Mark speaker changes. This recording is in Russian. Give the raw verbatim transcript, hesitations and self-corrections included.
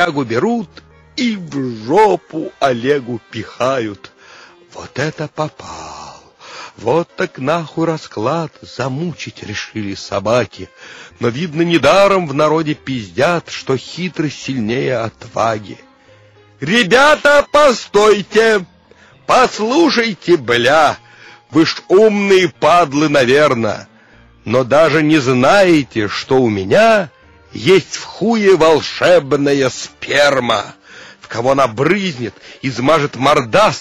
Speaker 1: корягу берут и в жопу Олегу пихают. Вот это попал! Вот так нахуй расклад, замучить решили собаки. Но, видно, недаром в народе пиздят, что хитрость сильнее отваги. Ребята, постойте! Послушайте, бля! Вы ж умные падлы, наверно, но даже не знаете, что у меня есть в хуе волшебная сперма. В кого она брызнет, измажет мордаст,